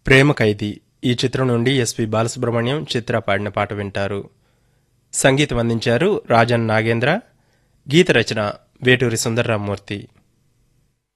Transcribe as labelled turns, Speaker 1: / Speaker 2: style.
Speaker 1: ప్రేమ ఖైదీ ఈ చిత్రం నుండి ఎస్పి బాలసుబ్రహ్మణ్యం చిత్ర పాడిన పాట వింటారు. సంగీతం అందించారు రాజన్ నాగేంద్ర. గీత రచన వేటూరి సుందర్రామ్మూర్తి.